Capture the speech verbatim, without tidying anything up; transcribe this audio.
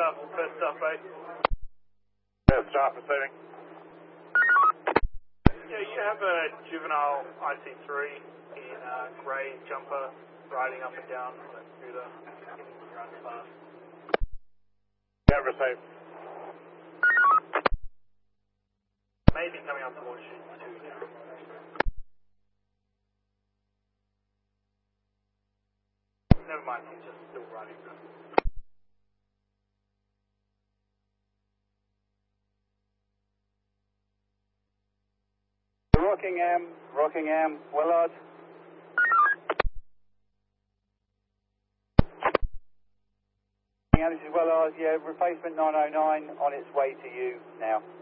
staff, first staff base. First staff receiving. Yeah, you have a juvenile I C three in uh, grey jumper riding up and down on a scooter. Running fast. Yeah, received. Maybe coming up towards you too now. Never mind, he's just still riding. Rockingham, Rockingham, Willard. Yeah, this is Willard, yeah, replacement nine oh nine on its way to you now.